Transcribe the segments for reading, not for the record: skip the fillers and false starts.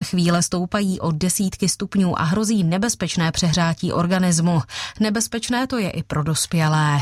chvíle stoupají o desítky stupňů a hrozí nebezpečné přehrátí organismu. Nebezpečné to je i pro dospělé.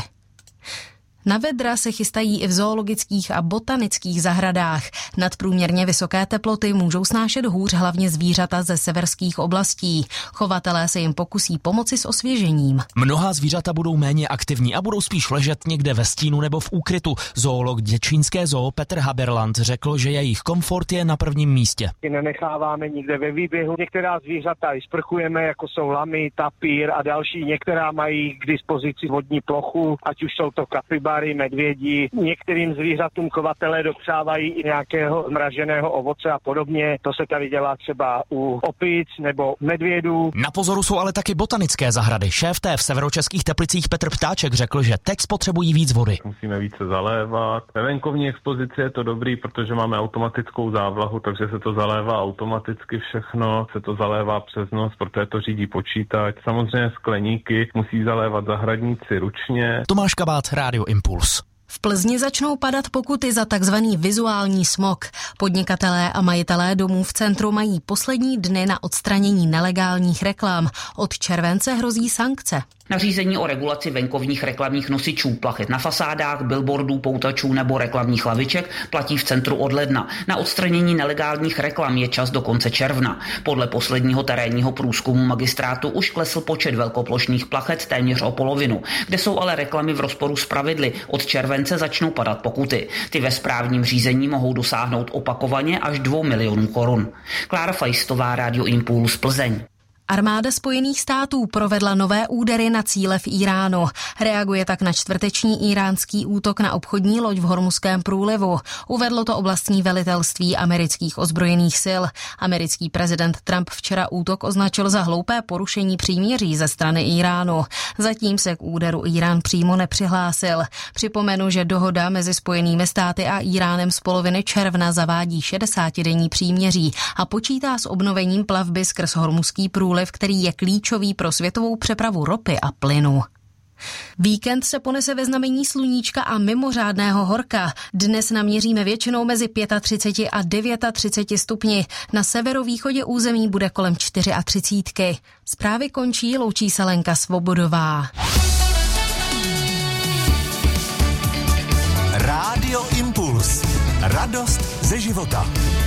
Na vedra se chystají i v zoologických a botanických zahradách. Nadprůměrně vysoké teploty můžou snášet hůř hlavně zvířata ze severských oblastí. Chovatelé se jim pokusí pomoci s osvěžením. Mnohá zvířata budou méně aktivní a budou spíš ležet někde ve stínu nebo v úkrytu. Zoolog děčínské zoo Petr Haberland řekl, že jejich komfort je na prvním místě. Nenecháváme nikde ve výběhu. Některá zvířata i sprchujeme, jako jsou lamy, tapír a další. Některá mají k dispozici vodní plochu, ať už jsou to kapibary, medvědi. Některým zvířatům chovatelé dopřávají i nějakého mraženého ovoce a podobně. To se tady dělá třeba u opic nebo medvědů. Na pozoru jsou ale taky botanické zahrady. Šéf té v severočeských Teplicích Petr Ptáček řekl, že teď spotřebují víc vody. Musíme více zalévat. Ve venkovní expozici je to dobrý, protože máme automatickou závlahu, takže se to zalévá automaticky všechno, se to zalévá přes noc, protože to řídí počítač. Samozřejmě skleníky musí zalévat zahradníci ručně. Tomáš Kabát, Rádio Impuls. V Plzni začnou padat pokuty za takzvaný vizuální smog. Podnikatelé a majitelé domů v centru mají poslední dny na odstranění nelegálních reklam. Od července hrozí sankce. Nařízení o regulaci venkovních reklamních nosičů, plachet na fasádách, billboardů, poutačů nebo reklamních laviček platí v centru od ledna. Na odstranění nelegálních reklam je čas do konce června. Podle posledního terénního průzkumu magistrátu už klesl počet velkoplošných plachet téměř o polovinu. Kde jsou ale reklamy v rozporu s pravidly, od července začnou padat pokuty. Ty ve správním řízení mohou dosáhnout opakovaně až 2 milionů korun. Klára Fajstová, Rádio Impuls, Plzeň. Armáda Spojených států provedla nové údery na cíle v Íránu. Reaguje tak na čtvrteční íránský útok na obchodní loď v Hormuzském průlivu. Uvedlo to oblastní velitelství amerických ozbrojených sil. Americký prezident Trump včera útok označil za hloupé porušení příměří ze strany Íránu. Zatím se k úderu Írán přímo nepřihlásil. Připomenu, že dohoda mezi Spojenými státy a Íránem z poloviny června zavádí 60denní příměří a počítá s obnovením plavby skrz Hormuzský průliv, který je klíčový pro světovou přepravu ropy a plynu. Víkend se ponese ve znamení sluníčka a mimořádného horka. Dnes naměříme většinou mezi 35 a 39 stupni. Na severovýchodě území bude kolem 34. Zprávy končí, loučí se Lenka Svobodová. Rádio Impuls. Radost ze života.